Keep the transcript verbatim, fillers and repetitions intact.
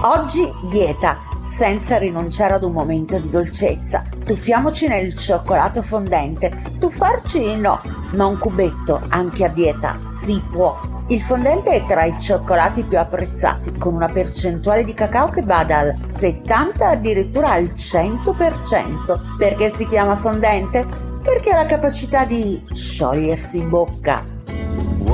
Oggi dieta, senza rinunciare ad un momento di dolcezza. Tuffiamoci nel cioccolato fondente. Tuffarci no, ma un cubetto anche a dieta si può. Il fondente è tra i cioccolati più apprezzati, con una percentuale di cacao che va dal settanta addirittura al cento per cento. Perché si chiama fondente? Perché ha la capacità di sciogliersi in bocca